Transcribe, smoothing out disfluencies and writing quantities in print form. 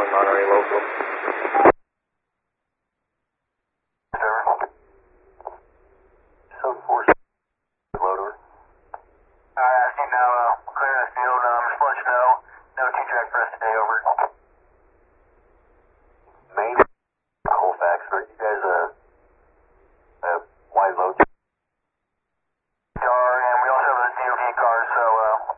Monterey local. So force loader. Alright, I see now, clear the field, just let you know. No T-track for us today, over. Main Colfax, are you guys, wide load? And we also have a DOT car, so,